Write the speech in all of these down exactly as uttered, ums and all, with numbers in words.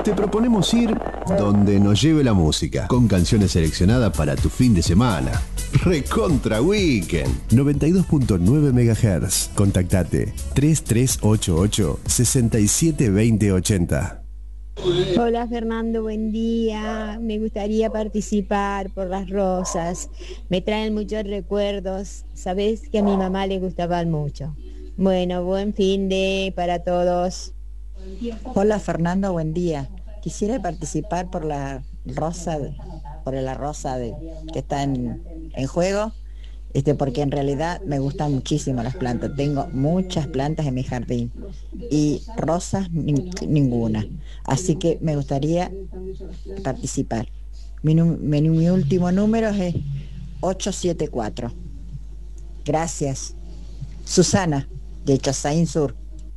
te proponemos ir donde nos lleve la música, con canciones seleccionadas para tu fin de semana. Recontra Weekend. noventa y dos punto nueve megahertz. Contactate tres tres ocho ocho, seis siete dos cero ocho cero. Hola Fernando, buen día. Me gustaría participar por las rosas. Me traen muchos recuerdos. Sabes que a mi mamá le gustaban mucho. Bueno, buen fin de para todos. Hola Fernando, buen día. Quisiera participar por la rosa, por la rosa de, que está en, en juego, este, porque en realidad me gustan muchísimo las plantas. Tengo muchas plantas en mi jardín y rosas nin- ninguna. Así que me gustaría participar. Mi, nu- mi, mi último número es ochocientos setenta y cuatro. Gracias. Susana, de Chazaín Sur.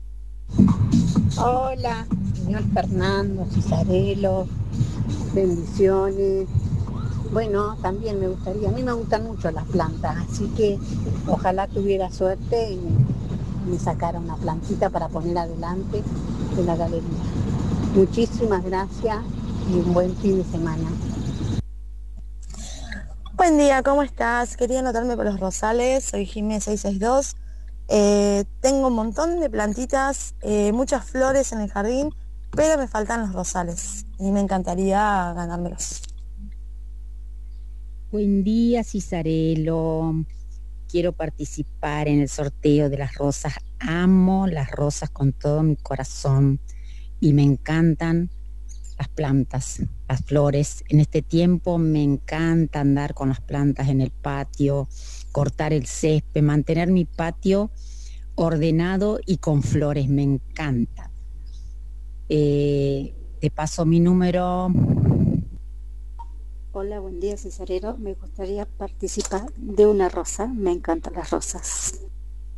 Hola, señor Fernando, Cisarelo, bendiciones. Bueno, también me gustaría, a mí me gustan mucho las plantas, así que ojalá tuviera suerte y me, me sacara una plantita para poner adelante de la galería. Muchísimas gracias y un buen fin de semana. Buen día, ¿cómo estás? Quería anotarme por los rosales, soy Jimé seiscientos sesenta y dos. Eh, tengo un montón de plantitas, eh, muchas flores en el jardín, pero me faltan los rosales y me encantaría ganármelos. Buen día, Cisarelo. Quiero participar en el sorteo de las rosas. Amo las rosas con todo mi corazón y me encantan las plantas, las flores. En este tiempo me encanta andar con las plantas en el patio, cortar el césped, mantener mi patio ordenado y con flores. Me encanta. Eh, te paso mi número. Hola, buen día Cesarero. Me gustaría participar de una rosa. Me encantan las rosas.